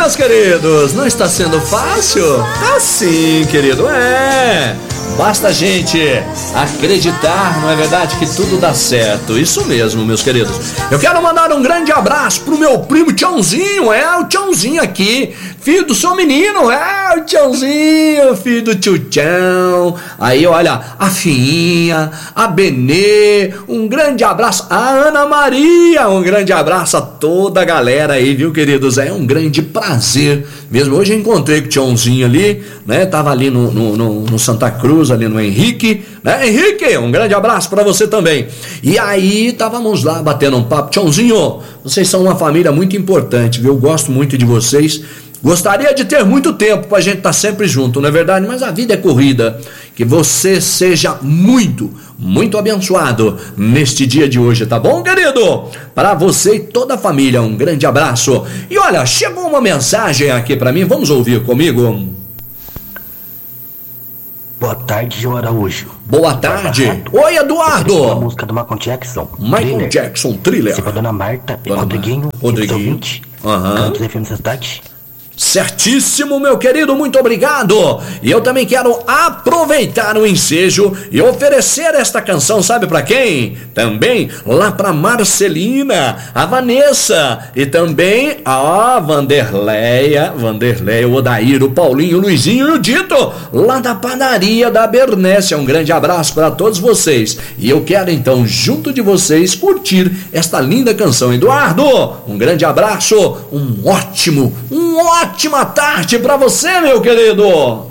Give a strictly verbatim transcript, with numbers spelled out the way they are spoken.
meus queridos? Não está sendo fácil? Tá sim, querido, é. Basta a gente acreditar, não é verdade, que tudo dá certo. Isso mesmo, meus queridos. Eu quero mandar um grande abraço pro meu primo Tiãozinho. É, o Tiãozinho aqui, filho do seu menino. É, o Tiãozinho, filho do tio Tião. Aí, olha, a Fiinha, a Benê. Um grande abraço, a Ana Maria. Um grande abraço a toda a galera aí, viu, queridos? É um grande prazer mesmo. Hoje eu encontrei com o Tiãozinho ali, né? Tava ali no, no, no, no Santa Cruz, ali no Henrique, né, Henrique? Um grande abraço pra você também. E aí, estávamos lá batendo um papo. Tiãozinho, vocês são uma família muito importante, viu? Eu gosto muito de vocês. Gostaria de ter muito tempo pra gente estar sempre junto, não é verdade? Mas a vida é corrida. Que você seja muito, muito abençoado neste dia de hoje, tá bom, querido? Para você e toda a família, um grande abraço. E olha, chegou uma mensagem aqui pra mim, vamos ouvir comigo? Boa tarde, João Araújo. Boa tarde. Oi, Eduardo. A música do Michael Jackson. Michael Thriller. Jackson, Thriller. Você pra Dona Marta e Dona Rodriguinho. Rodriguinho. Aham. Cantos F M da cidade. Certíssimo, meu querido, muito obrigado. E eu também quero aproveitar o ensejo e oferecer esta canção, sabe pra quem? Também lá pra Marcelina, a Vanessa e também a Vanderleia, Vanderleia, o Odair, o Paulinho, o Luizinho e o Dito, lá da padaria da Bernécia. Um grande abraço para todos vocês. E eu quero então, junto de vocês, curtir esta linda canção. Eduardo, um grande abraço, um ótimo, um ótimo Ótima tarde pra você, meu querido.